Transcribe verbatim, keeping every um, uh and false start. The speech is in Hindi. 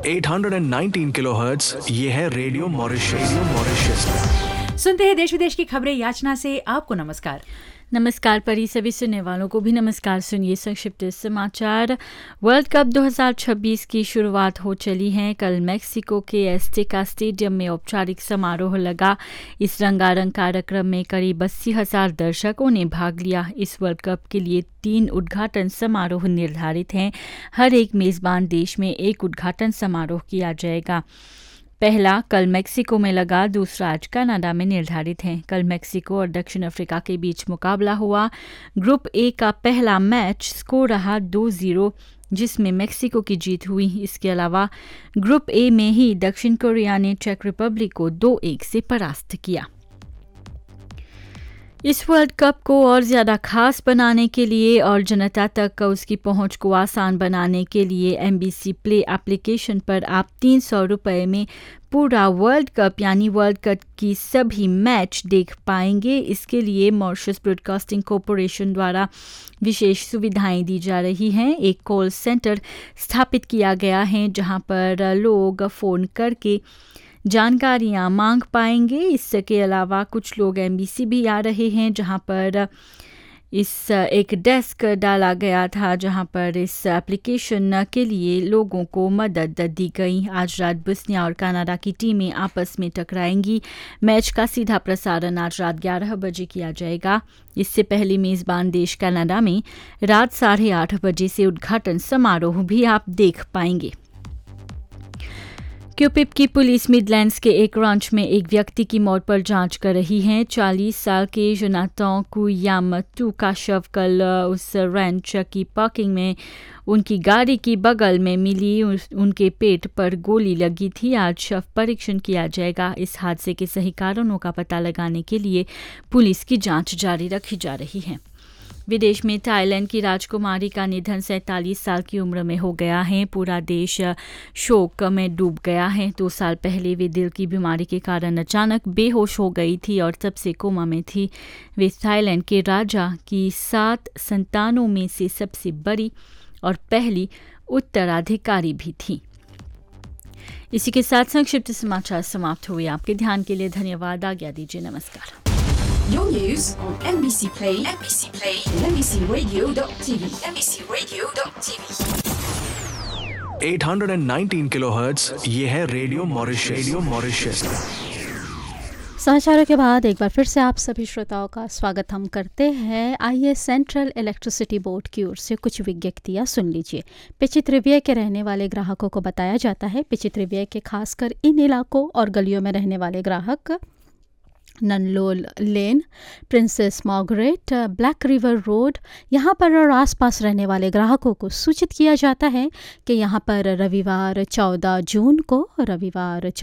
आठ सौ उन्नीस किलोहर्ट्ज, ये है रेडियो मॉरिशस। रेडियो मॉरिशस सुनते हैं देश विदेश की खबरें। याचना से आपको नमस्कार। नमस्कार परी, सभी सुनने वालों को भी नमस्कार। सुनिए संक्षिप्त समाचार। वर्ल्ड कप दो हज़ार छब्बीस की शुरुआत हो चली है। कल मैक्सिको के एस्टेका स्टेडियम में औपचारिक समारोह लगा। इस रंगारंग कार्यक्रम में करीब अस्सी हजार दर्शकों ने भाग लिया। इस वर्ल्ड कप के लिए तीन उद्घाटन समारोह निर्धारित हैं। हर एक मेज़बान देश में एक उद्घाटन समारोह किया जाएगा। पहला कल मैक्सिको में लगा, दूसरा आज कनाडा में निर्धारित है। कल मैक्सिको और दक्षिण अफ्रीका के बीच मुकाबला हुआ। ग्रुप ए का पहला मैच स्कोर रहा दो जीरो, जिसमें मैक्सिको की जीत हुई। इसके अलावा ग्रुप ए में ही दक्षिण कोरिया ने चेक रिपब्लिक को दो एक से परास्त किया। इस वर्ल्ड कप को और ज़्यादा खास बनाने के लिए और जनता तक उसकी पहुंच को आसान बनाने के लिए एमबीसी प्ले एप्लीकेशन पर आप तीन सौ रुपये में पूरा वर्ल्ड कप यानी वर्ल्ड कप की सभी मैच देख पाएंगे। इसके लिए मॉरिशस ब्रॉडकास्टिंग कॉरपोरेशन द्वारा विशेष सुविधाएं दी जा रही हैं। एक कॉल सेंटर स्थापित किया गया है जहां पर लोग फ़ोन करके जानकारियां मांग पाएंगे। इसके अलावा कुछ लोग एमबीसी भी आ रहे हैं जहां पर इस एक डेस्क डाला गया था जहां पर इस एप्लीकेशन के लिए लोगों को मदद दी गई। आज रात बोस्निया और कनाडा की टीमें आपस में टकराएंगी। मैच का सीधा प्रसारण आज रात ग्यारह बजे किया जाएगा। इससे पहले मेज़बान देश कनाडा में रात साढ़े आठ बजे से उद्घाटन समारोह भी आप देख पाएंगे। क्यूपिप की पुलिस मिडलैंड्स के एक रॉन्च में एक व्यक्ति की मौत पर जांच कर रही है। चालीस साल के जोनाथन कुयामतू का शव कल उस रैंच की पार्किंग में उनकी गाड़ी की बगल में मिली। उनके पेट पर गोली लगी थी। आज शव परीक्षण किया जाएगा। इस हादसे के सही कारणों का पता लगाने के लिए पुलिस की जांच जारी रखी जा रही है। विदेश में थाईलैंड की राजकुमारी का निधन सैंतालीस साल की उम्र में हो गया है। पूरा देश शोक में डूब गया है। दो साल पहले वे दिल की बीमारी के कारण अचानक बेहोश हो गई थी और तब से कोमा में थी। वे थाईलैंड के राजा की सात संतानों में से सबसे बड़ी और पहली उत्तराधिकारी भी थी। इसी के साथ संक्षिप्त समाचार समाप्त हुए। आपके ध्यान के लिए धन्यवाद। आज्ञा दीजिए। नमस्कार। Your news on M B C Play, M B C Play, and M B C Radio dot T V, M B C Radio dot T V. आठ सौ उन्नीस किलोहर्ट्ज, ये है रेडियो मॉरिशस। रेडियो मॉरिशस समाचारों के बाद एक बार फिर से आप सभी श्रोताओं का स्वागत हम करते हैं। आइए सेंट्रल इलेक्ट्रिसिटी बोर्ड की ओर से कुछ विज्ञप्तियां सुन लीजिए। पिचित्रिव्य के रहने वाले ग्राहकों को बताया जाता है, पिचित्रिव्य के खासकर इन इलाकों और गलियों में रहने वाले ग्राहक ननलोल लेन, princess Margaret, black river road, यहाँ पर और आसपास रहने वाले ग्राहकों को सूचित किया जाता है कि यहाँ पर रविवार चौदह जून को रविवार